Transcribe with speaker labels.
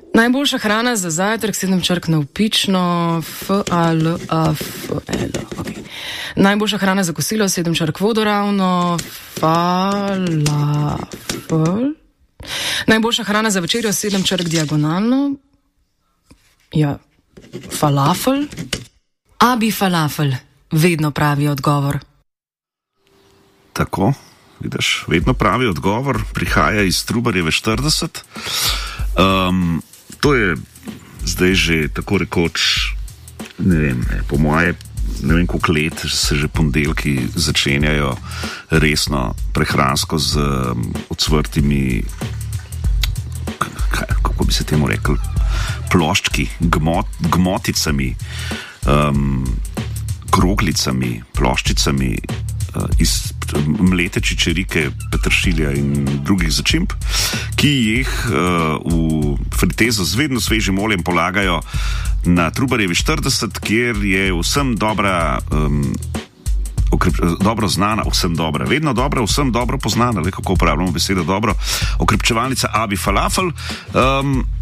Speaker 1: Najboljša hrana za zajtrk, 7 črk navpično, F-A-L-A-F-L. Okay. Najboljša hrana za kosilo, 7 črk vodoravno, falafel. Najboljša hrana za večerjo, 7 črk diagonalno, ja, falafel. Abi falafel, vedno pravi odgovor.
Speaker 2: Tako, vidiš, vedno pravi odgovor, prihaja iz Trubarjeve 40. To je zdaj že tako rekoč, ne vem, po moje, ne vem koliko let se že ponedeljki začenjajo resno prehransko z ocvrtimi, kako bi se temu rekli, ploščki, gmoticami, kroglicami, ploščicami iz mlete čičerike, peteršilja in drugih začimb, ki jih v fritezo z vedno svežim oljem polagajo na Trubarjevi 40, kjer je vsem dobra, dobro znana, vsem dobra, vedno dobra, vsem dobro poznana, le kako uporabljamo besedo dobro, okrepčevalnica Abi falafel.